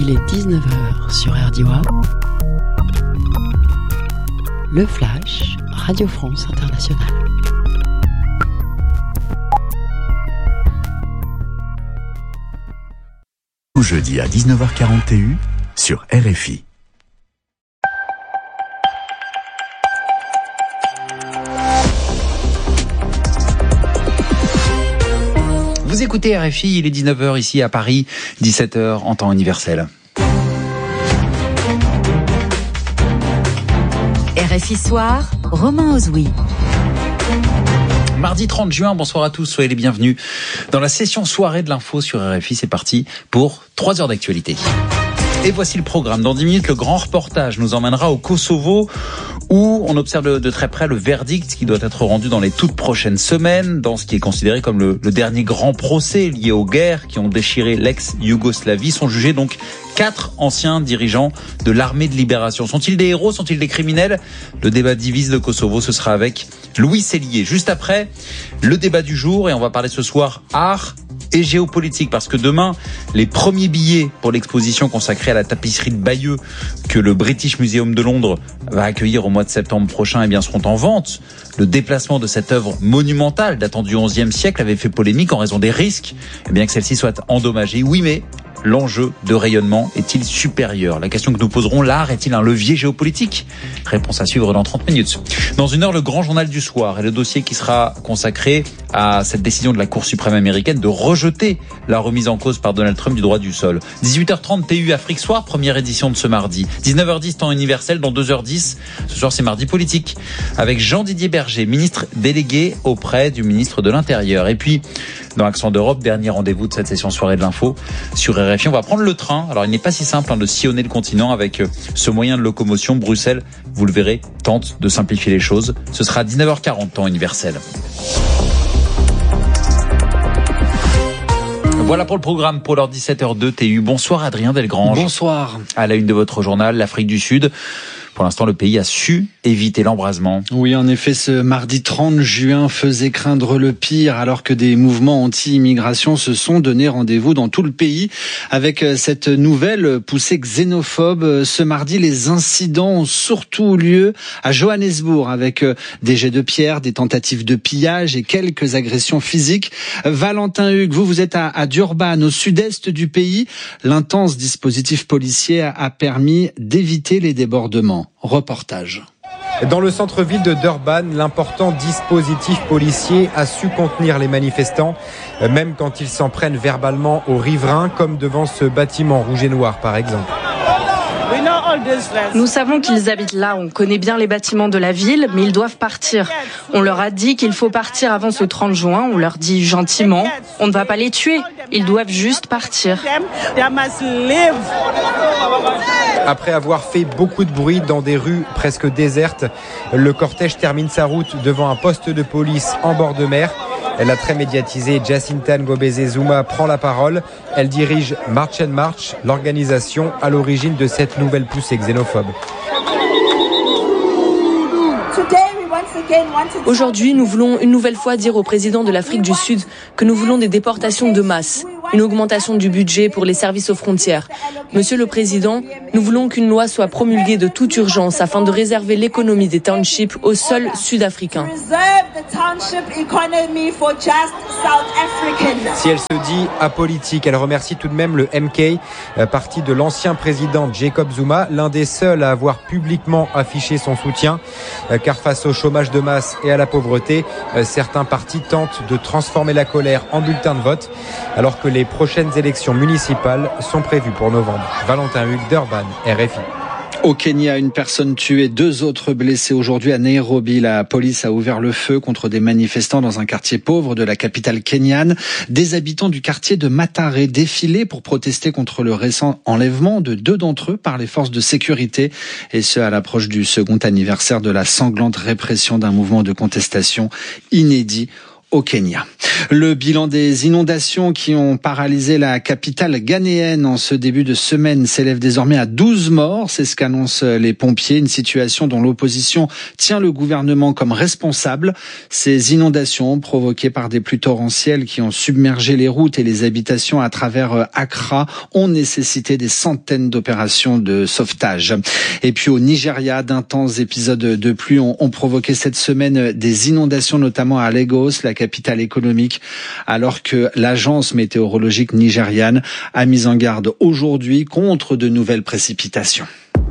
Il est 19h sur RDIWA. Le Flash, Radio France Internationale. Jeudi à 19h41 sur RFI. Vous écoutez RFI, il est 19h ici à Paris, 17h en temps universel. RFI Soir, Romain Ozoui. Mardi 30 juin, bonsoir à tous, soyez les bienvenus dans la session soirée de l'info sur RFI. C'est parti pour 3 heures d'actualité. Et voici le programme. Dans 10 minutes, le grand reportage nous emmènera au Kosovo où on observe de très près le verdict qui doit être rendu dans les toutes prochaines semaines dans ce qui est considéré comme le dernier grand procès lié aux guerres qui ont déchiré l'ex-Yougoslavie. Sont jugés donc 4 anciens dirigeants de l'armée de libération. Sont-ils des héros? Sont-ils des criminels? Le débat divise le Kosovo. Ce sera avec Louis Sellier. Juste après, le débat du jour. Et on va parler ce soir art et géopolitique, parce que demain, les premiers billets pour l'exposition consacrée à la tapisserie de Bayeux que le British Museum de Londres va accueillir au mois de septembre prochain, seront en vente. Le déplacement de cette œuvre monumentale datant du XIe siècle avait fait polémique en raison des risques que celle-ci soit endommagée. Oui, mais l'enjeu de rayonnement est-il supérieur? La question que nous poserons, l'art est-il un levier géopolitique? Réponse à suivre dans 30 minutes. Dans 1 heure, le grand journal du soir et le dossier qui sera consacré à cette décision de la Cour suprême américaine de rejeter la remise en cause par Donald Trump du droit du sol. 18h30, TU Afrique Soir, première édition de ce mardi. 19h10, temps universel, dans 2h10. Ce soir, c'est mardi politique avec Jean-Didier Berger, ministre délégué auprès du ministre de l'Intérieur. Et puis, dans Accent d'Europe, dernier rendez-vous de cette session soirée de l'info sur RFI. On va prendre le train. Alors, il n'est pas si simple de sillonner le continent avec ce moyen de locomotion. Bruxelles, vous le verrez, tente de simplifier les choses. Ce sera à 19h40, temps universel. Voilà pour le programme pour l'heure 17h02 TU. Bonsoir Adrien Delgrange. Bonsoir. À la une de votre journal, l'Afrique du Sud. Pour l'instant, le pays a su éviter l'embrasement. Oui, en effet, ce mardi 30 juin faisait craindre le pire alors que des mouvements anti-immigration se sont donné rendez-vous dans tout le pays avec cette nouvelle poussée xénophobe. Ce mardi, les incidents ont surtout eu lieu à Johannesburg avec des jets de pierre, des tentatives de pillage et quelques agressions physiques. Valentin Hugues, vous êtes à Durban, au sud-est du pays. L'intense dispositif policier a permis d'éviter les débordements. Reportage. Dans le centre-ville de Durban, l'important dispositif policier a su contenir les manifestants, même quand ils s'en prennent verbalement aux riverains, comme devant ce bâtiment rouge et noir par exemple. Nous savons qu'ils habitent là, on connaît bien les bâtiments de la ville, mais ils doivent partir. On leur a dit qu'il faut partir avant ce 30 juin, on leur dit gentiment, on ne va pas les tuer, ils doivent juste partir. Après avoir fait beaucoup de bruit dans des rues presque désertes, le cortège termine sa route devant un poste de police en bord de mer. La très médiatisée Jacinta Ngobese Zuma prend la parole. Elle dirige March and March, l'organisation à l'origine de cette nouvelle poussée xénophobe. Aujourd'hui, nous voulons une nouvelle fois dire au président de l'Afrique du Sud que nous voulons des déportations de masse, une augmentation du budget pour les services aux frontières. Monsieur le Président, nous voulons qu'une loi soit promulguée de toute urgence afin de réserver l'économie des townships aux seuls Sud-Africains. Si elle se dit apolitique, elle remercie tout de même le MK, parti de l'ancien président Jacob Zuma, l'un des seuls à avoir publiquement affiché son soutien, car face au chômage de masse et à la pauvreté, certains partis tentent de transformer la colère en bulletin de vote, alors que les prochaines élections municipales sont prévues pour novembre. Valentin Hugues, Durban, RFI. Au Kenya, une personne tuée, 2 autres blessés aujourd'hui à Nairobi. La police a ouvert le feu contre des manifestants dans un quartier pauvre de la capitale kenyane. Des habitants du quartier de Mathare défilaient pour protester contre le récent enlèvement de 2 d'entre eux par les forces de sécurité. Et ce, à l'approche du second anniversaire de la sanglante répression d'un mouvement de contestation inédit au Kenya. Le bilan des inondations qui ont paralysé la capitale ghanéenne en ce début de semaine s'élève désormais à 12 morts. C'est ce qu'annoncent les pompiers, une situation dont l'opposition tient le gouvernement comme responsable. Ces inondations provoquées par des pluies torrentielles qui ont submergé les routes et les habitations à travers Accra ont nécessité des centaines d'opérations de sauvetage. Et puis au Nigeria, d'intenses épisodes de pluie ont provoqué cette semaine des inondations, notamment à Lagos, la capitale économique, alors que l'agence météorologique nigériane a mis en garde aujourd'hui contre de nouvelles précipitations.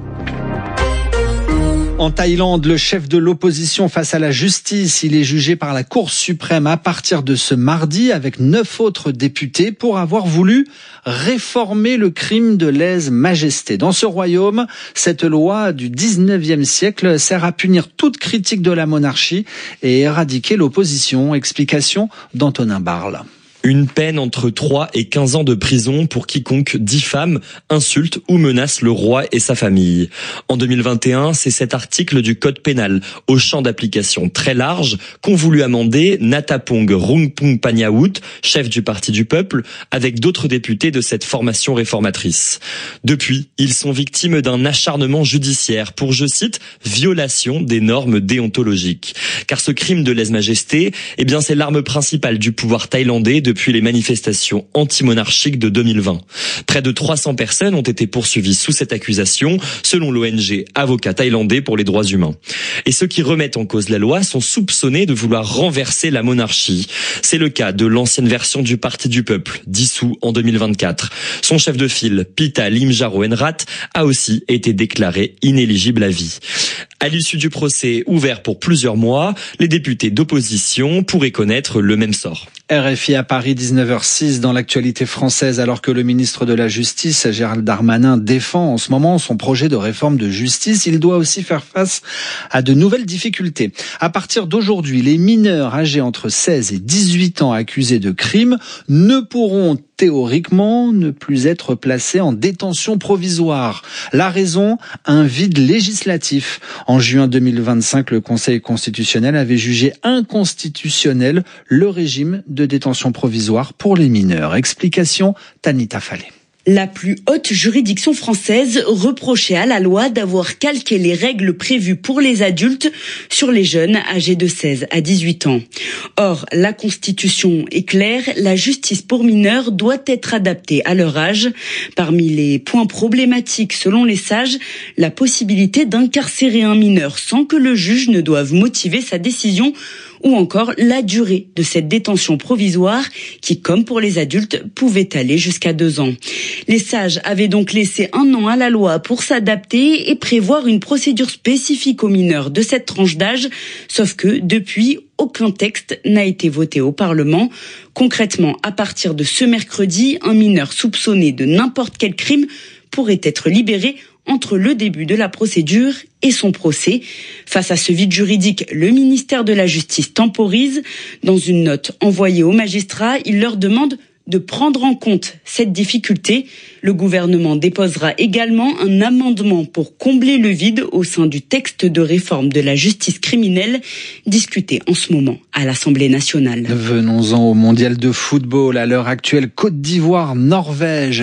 En Thaïlande, le chef de l'opposition face à la justice, il est jugé par la Cour suprême à partir de ce mardi avec 9 autres députés pour avoir voulu réformer le crime de lèse-majesté. Dans ce royaume, cette loi du 19e siècle sert à punir toute critique de la monarchie et éradiquer l'opposition. Explication d'Antonin Barle. Une peine entre 3 et 15 ans de prison pour quiconque diffame, insulte ou menace le roi et sa famille. En 2021, c'est cet article du code pénal, au champ d'application très large, qu'ont voulu amender Natapong Rungpung Panyaut, chef du Parti du Peuple, avec d'autres députés de cette formation réformatrice. Depuis, ils sont victimes d'un acharnement judiciaire pour, je cite, violation des normes déontologiques. Car ce crime de lèse-majesté, c'est l'arme principale du pouvoir thaïlandais depuis les manifestations anti-monarchiques de 2020. Près de 300 personnes ont été poursuivies sous cette accusation, selon l'ONG Avocats thaïlandais pour les droits humains. Et ceux qui remettent en cause la loi sont soupçonnés de vouloir renverser la monarchie. C'est le cas de l'ancienne version du Parti du Peuple, dissous en 2024. Son chef de file, Pita Limjaroenrat, a aussi été déclaré inéligible à vie. À l'issue du procès ouvert pour plusieurs mois, les députés d'opposition pourraient connaître le même sort. RFI à Paris, 19h06 dans l'actualité française, alors que le ministre de la Justice, Gérald Darmanin, défend en ce moment son projet de réforme de justice, il doit aussi faire face à de nouvelles difficultés. À partir d'aujourd'hui, les mineurs âgés entre 16 et 18 ans accusés de crimes ne pourront théoriquement ne plus être placés en détention provisoire. La raison, un vide législatif. En juin 2025, le Conseil constitutionnel avait jugé inconstitutionnel le régime de détention provisoire pour les mineurs. Explication, Tanita Fallet. La plus haute juridiction française reprochait à la loi d'avoir calqué les règles prévues pour les adultes sur les jeunes âgés de 16 à 18 ans. Or, la Constitution est claire, la justice pour mineurs doit être adaptée à leur âge. Parmi les points problématiques, selon les sages, la possibilité d'incarcérer un mineur sans que le juge ne doive motiver sa décision, ou encore la durée de cette détention provisoire qui, comme pour les adultes, pouvait aller jusqu'à 2 ans. Les sages avaient donc laissé 1 an à la loi pour s'adapter et prévoir une procédure spécifique aux mineurs de cette tranche d'âge, sauf que depuis, aucun texte n'a été voté au Parlement. Concrètement, à partir de ce mercredi, un mineur soupçonné de n'importe quel crime pourrait être libéré entre le début de la procédure et son procès. Face à ce vide juridique, le ministère de la Justice temporise. Dans une note envoyée aux magistrats, il leur demande de prendre en compte cette difficulté. Le gouvernement déposera également un amendement pour combler le vide au sein du texte de réforme de la justice criminelle discuté en ce moment à l'Assemblée nationale. Venons-en au mondial de football. À l'heure actuelle, Côte d'Ivoire, Norvège,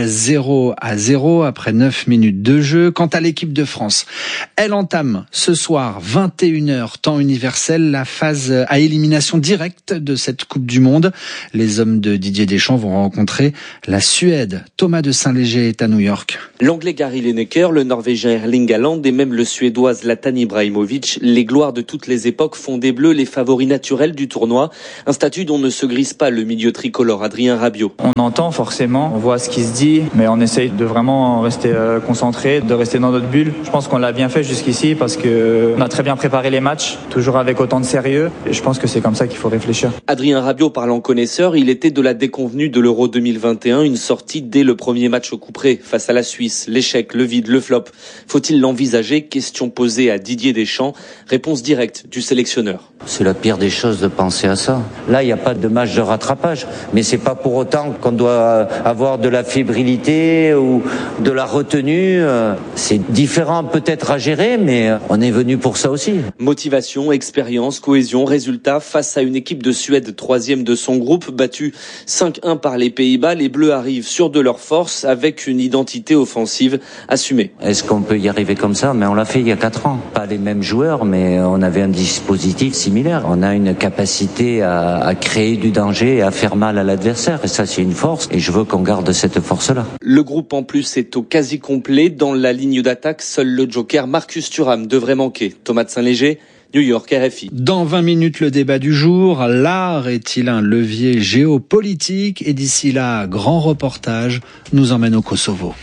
0-0 après 9 minutes de jeu. Quant à l'équipe de France, elle entame ce soir, 21h, temps universel, la phase à élimination directe de cette Coupe du Monde. Les hommes de Didier Deschamps vont rencontrer la Suède. Thomas de Saint-Léger est à New York. L'Anglais Gary Lineker, le Norvégien Erling Haaland et même le Suédois Zlatan Ibrahimovic, les gloires de toutes les époques, font des Bleus les favoris naturels du tournoi. Un statut dont ne se grise pas le milieu tricolore Adrien Rabiot. On entend forcément, on voit ce qui se dit, mais on essaye de vraiment rester concentré, de rester dans notre bulle. Je pense qu'on l'a bien fait jusqu'ici parce qu'on a très bien préparé les matchs, toujours avec autant de sérieux. Et je pense que c'est comme ça qu'il faut réfléchir. Adrien Rabiot parlant connaisseur, il était de la déconvenue de l'Euro 2021, une sortie dès le premier match au couperet face à la Suisse. L'échec, le vide, le flop. Faut-il l'envisager? Question posée à Didier Deschamps. Réponse directe du sélectionneur. C'est la pire des choses de penser à ça. Là, il n'y a pas de match de rattrapage. Mais c'est pas pour autant qu'on doit avoir de la fébrilité ou de la retenue. C'est différent peut-être à gérer, mais on est venu pour ça aussi. Motivation, expérience, cohésion, résultat. Face à une équipe de Suède, 3e de son groupe, battue 5-1 par les Pays-Bas, les Bleus arrivent sûrs de leur force avec une identité offensive assumée. Est-ce qu'on peut y arriver comme ça? Mais on l'a fait il y a 4 ans. Pas les mêmes joueurs, mais on avait un dispositif similaire. On a une capacité à créer du danger et à faire mal à l'adversaire. Et ça, c'est une force. Et je veux qu'on garde cette force-là. Le groupe, en plus, est au quasi complet. Dans la ligne d'attaque, seul le joker Marcus Thuram devrait manquer. Thomas de Saint-Léger, New York, RFI. Dans 20 minutes, le débat du jour. L'art est-il un levier géopolitique? Et d'ici là, grand reportage nous emmène au Kosovo.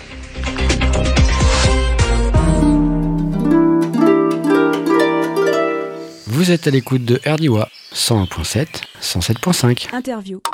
Vous êtes à l'écoute de RDIWA 101.7, 107.5. Interview.